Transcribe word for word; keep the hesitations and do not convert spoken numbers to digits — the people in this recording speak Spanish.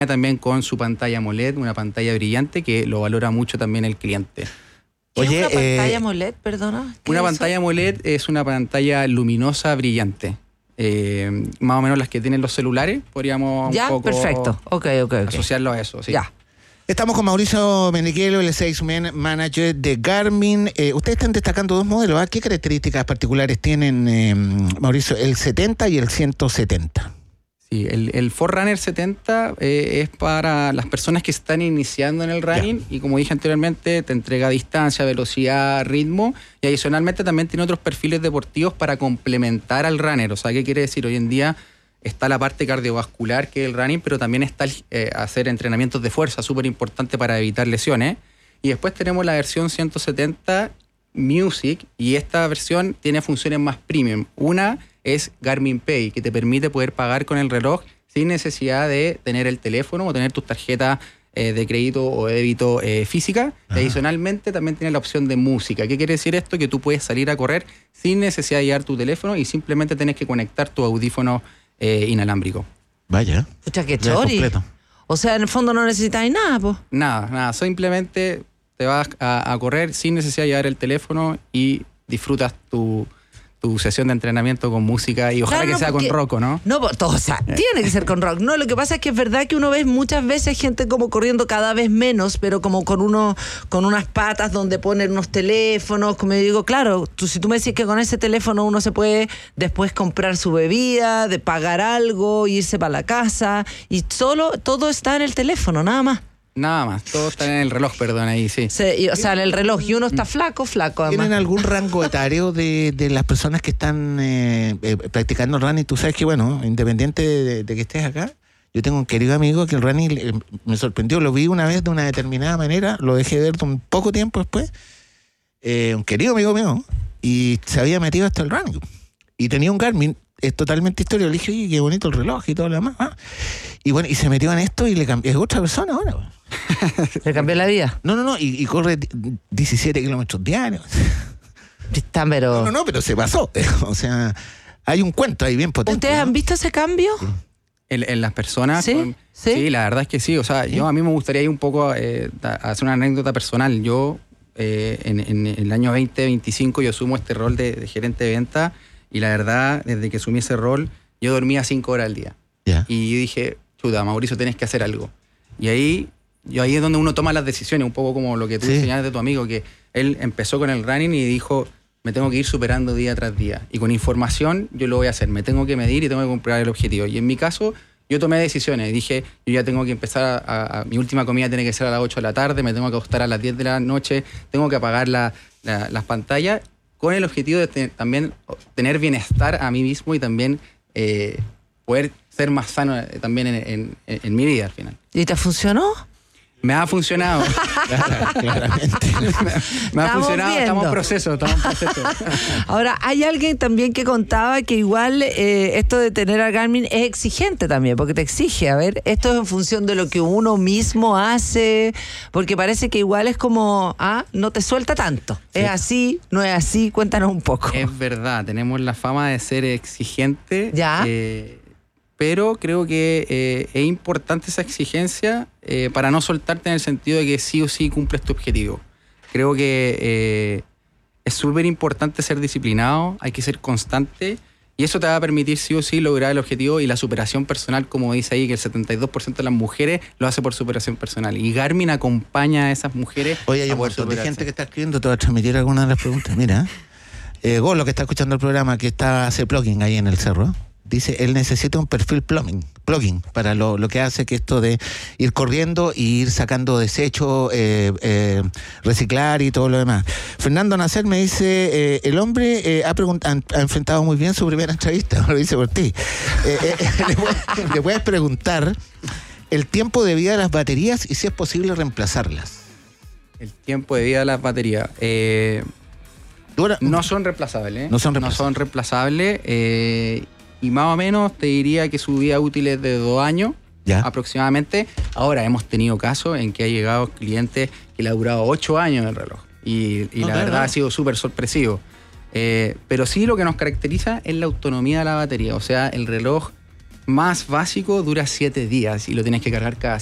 también con su pantalla AMOLED, una pantalla brillante que lo valora mucho también el cliente. ¿Qué Oye, es una eh, pantalla AMOLED, perdona? ¿Qué Una es pantalla eso? AMOLED es una pantalla luminosa brillante. Eh, más o menos las que tienen los celulares, podríamos Ya, un poco perfecto. Ok, ok, ok. asociarlo a eso. Sí. Ya. Estamos con Mauricio Mendiquelo, el Sales Manager de Garmin. Eh, ustedes están destacando dos modelos. ¿Ah? ¿Qué características particulares tienen, eh, Mauricio, el setenta y el ciento setenta? Sí, el, el Forerunner setenta eh, es para las personas que están iniciando en el running Ya. y como dije anteriormente te entrega distancia, velocidad, ritmo y adicionalmente también tiene otros perfiles deportivos para complementar al runner. O sea, ¿qué quiere decir? Hoy en día está la parte cardiovascular que es el running, pero también está el, eh, hacer entrenamientos de fuerza, súper importante para evitar lesiones. Y después tenemos la versión ciento setenta Music y esta versión tiene funciones más premium. Una es Garmin Pay, que te permite poder pagar con el reloj sin necesidad de tener el teléfono o tener tus tarjetas eh, de crédito o de débito eh, física. Y adicionalmente también tiene la opción de música. ¿Qué quiere decir esto? Que tú puedes salir a correr sin necesidad de llevar tu teléfono y simplemente tienes que conectar tu audífono eh, inalámbrico. Vaya. Pucha, qué Ya es chori. completo. O sea, en el fondo no necesitáis nada, pues. Nada, nada. Simplemente te vas a, a correr sin necesidad de llevar el teléfono y disfrutas tu... tu sesión de entrenamiento con música y ojalá Claro, que no, sea porque- con rock, ¿no? No, pues, todo, o sea, tiene que ser con rock. No, lo que pasa es que es verdad que uno ve muchas veces gente como corriendo cada vez menos, pero como con uno, con unas patas donde ponen unos teléfonos, como yo digo, claro, tú, si tú me decís que con ese teléfono uno se puede después comprar su bebida, de pagar algo, irse para la casa, y solo todo está en el teléfono, nada más. Nada más, todo está en el reloj, perdón, ahí sí. Se- y, o sea, en el reloj, y uno está flaco, flaco, además. ¿Tienen algún rango etario de, de las personas que están eh, eh, practicando el running? Tú sabes que, bueno, independiente de, de que estés acá, yo tengo un querido amigo que el running eh, me sorprendió. Lo vi una vez de una determinada manera, lo dejé de ver un poco tiempo después. Eh, un querido amigo mío, y se había metido hasta el running. Y tenía un Garmin, es totalmente histórico. Le dije, oye, qué bonito el reloj y todo lo demás. ¿Ah? Y bueno, y se metió en esto y le cambió. Es otra persona ahora. Bueno. Le cambió la vida. No, no, no, y, y corre diecisiete kilómetros diarios. Está, pero... No, no, no, pero se pasó. O sea, hay un cuento ahí bien potente. ¿Ustedes ¿no? han visto ese cambio? En, en las personas. ¿Sí? con- ¿Sí? sí, la verdad es que sí. O sea, yo a mí me gustaría ir un poco eh, da- hacer una anécdota personal. Yo, eh, en, en el año veinte veinticinco, yo asumo este rol de, de gerente de venta y la verdad, desde que asumí ese rol, yo dormía cinco horas al día. Ya. Y yo dije, chuta, Mauricio, tenés que hacer algo. Y ahí, yo ahí es donde uno toma las decisiones, un poco como lo que tú Sí. enseñaste de tu amigo, que él empezó con el running y dijo, me tengo que ir superando día tras día. Y con información yo lo voy a hacer, me tengo que medir y tengo que cumplir el objetivo. Y en mi caso, yo tomé decisiones. Dije, yo ya tengo que empezar, a, a- a- mi última comida tiene que ser a las ocho de la tarde, me tengo que acostar a las diez de la noche, tengo que apagar la- la- las pantallas, con el objetivo de te- también tener bienestar a mí mismo y también eh, poder ser más sano eh, también en, en- en mi vida al final. ¿Y te funcionó? Me ha funcionado. Claramente. me ha Estamos funcionado, viendo. estamos en proceso, estamos en proceso. Ahora, hay alguien también que contaba que igual eh, esto de tener a Garmin es exigente también, porque te exige, a ver, esto es en función de lo que uno mismo hace, porque parece que igual es como, ah, no te suelta tanto. Es así, no es así, cuéntanos un poco. Es verdad, tenemos la fama de ser exigente. Ya. eh, pero creo que eh, es importante esa exigencia eh, para no soltarte en el sentido de que sí o sí cumples tu objetivo. Creo que eh, es súper importante ser disciplinado, hay que ser constante y eso te va a permitir sí o sí lograr el objetivo y la superación personal, como dice ahí, que el setenta y dos por ciento de las mujeres lo hace por superación personal. Y Garmin acompaña a esas mujeres Oye, hay a un poder montón de superarse. gente que está escribiendo, te va a transmitir algunas de las preguntas. Mira, eh, Golo, que está escuchando el programa, que está hace plugin ahí en el cerro, dice, él necesita un perfil plugin, plugin para lo, lo que hace que esto de ir corriendo y ir sacando desechos, eh, eh, reciclar y todo lo demás. Fernando Nacer me dice, eh, el hombre eh, ha, pregunt- ha, ha enfrentado muy bien su primera entrevista, lo dice por ti. Eh, eh, le, puedes, le puedes preguntar el tiempo de vida de las baterías y si es posible reemplazarlas. El tiempo de vida de las baterías. Eh, Dura- no son reemplazables. ¿eh? No son No son reemplazables. eh, y más o menos te diría que su vida útil es de dos años Ya. aproximadamente. Ahora hemos tenido casos en que ha llegado clientes que le ha durado ocho años el reloj. Y, y No, la claro, verdad claro. ha sido súper sorpresivo. Eh, pero sí lo que nos caracteriza es la autonomía de la batería. O sea, el reloj más básico dura siete días y lo tienes que cargar cada